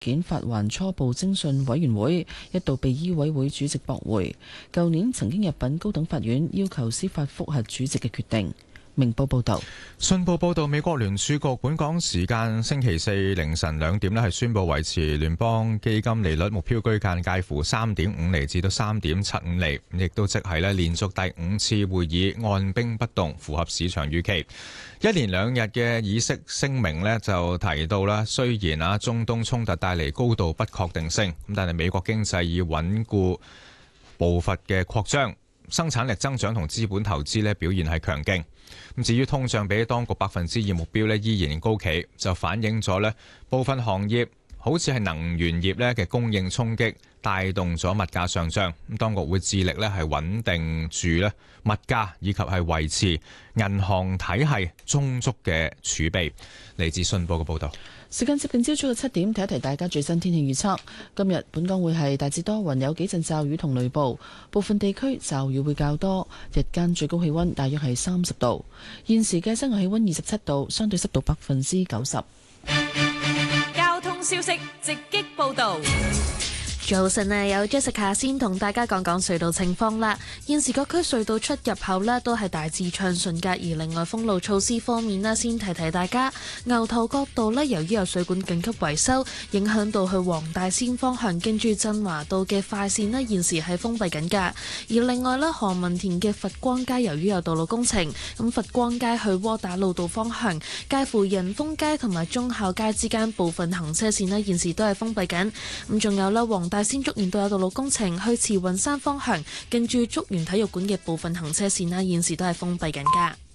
件發還初步偵訊委員會，一度被醫委會主席駁回。舊年曾經入稟高等法院，要求司法覆核主席嘅決定。明報報道。 信報報道，美國聯儲局本港時間星期四凌晨2點係宣布維持聯邦基金利率目標區間介乎3.5厘至到3.75厘，亦都即係連續第5次會議按兵不動，符合市場預期。一連2日嘅議息聲明就提到啦，雖然中東衝突帶嚟高度不確定性，咁但係美國經濟以穩固步伐嘅擴張，生產力增長同資本投資表現係強勁。咁至於通脹比當局2%目標依然高企，就反映咗部分行業好似係能源業嘅供應衝擊，帶動咗物價上漲。咁當局會致力係穩定住物價，以及係維持銀行體系充足嘅儲備。嚟自信報嘅報導。 時間接近朝早嘅7點，提一提大家最新天氣預測。今日本港會係大致多雲，有幾陣驟雨同雷暴，部分地區驟雨會較多。日間最高氣溫大約係30度。現時嘅室外氣溫27度，相對濕度90%。 交通消息直擊報導。 早晨啊，有 Jessica 先同大家講講隧道情況啦。現時各區隧道出入口呢都係大致暢順㗎，而另外封路措施方面呢，先提提大家，牛頭角道呢，由於有水管緊急維修，影響到去黃大仙方向經住振華道嘅快線呢，現時係封閉緊㗎。而另外呢，何文田嘅佛光街由於有道路工程，咁佛光街去窩打老道方向，介乎仁豐街同埋忠孝街之間部分行車線呢，現時都係封閉緊。咁仲有啦，黃大仙竹園道有道路工程，去慈雲山方向，近住竹園體育館嘅部分行車線啦，現時都係封閉緊㗎。